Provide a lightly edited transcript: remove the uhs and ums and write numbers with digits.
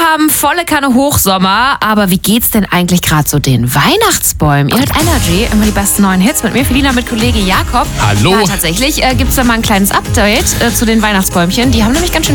haben volle Kanne Hochsommer, aber wie geht's denn eigentlich gerade so den Weihnachtsbäumen? Ihr hört Energy, immer die besten neuen Hits mit mir, Felina, mit Kollege Jakob. Hallo. Ja, tatsächlich gibt's da mal ein kleines Update zu den Weihnachtsbäumchen. Die haben nämlich ganz schön